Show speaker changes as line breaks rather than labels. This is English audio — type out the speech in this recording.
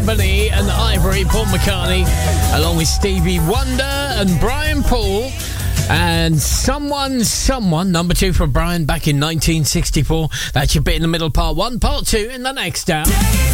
Ebony and Ivory, Paul McCartney, along with Stevie Wonder and Brian Paul. And Someone, number 2 for Brian back in 1964. That's your bit in the middle, part 1. Part 2 in the next hour.